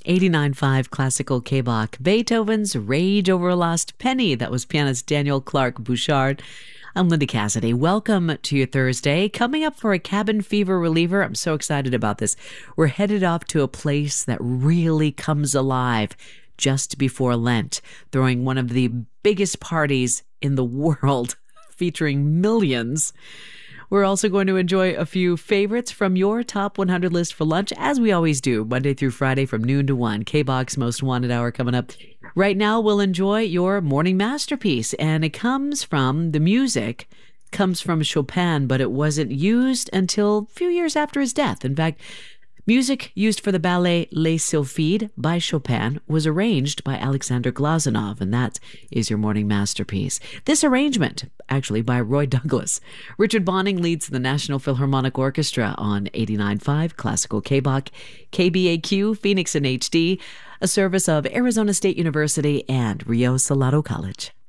89.5 Classical K-Bach, Beethoven's Rage Over a Lost Penny. That was pianist Daniel Clark Bouchard. I'm Linda Cassidy. Welcome to your Thursday. Coming up for a cabin fever reliever. I'm so excited about this. We're headed off to a place that really comes alive just before Lent, throwing one of the biggest parties in the world, featuring millions. We're also going to enjoy a few favorites from your top 100 list for lunch, as we always do, Monday through Friday from noon to 1. K-Bach's Most Wanted Hour coming up. Right now, we'll enjoy your morning masterpiece, and it comes from, the music comes from Chopin, but it wasn't used until a few years after his death. In fact, music used for the ballet Les Sylphides by Chopin was arranged by Alexander Glazunov, and that is your morning masterpiece. This arrangement, actually by Roy Douglas. Richard Bonning leads the National Philharmonic Orchestra on 89.5 Classical K-Bach, KBAQ, Phoenix in HD, a service of Arizona State University and Rio Salado College.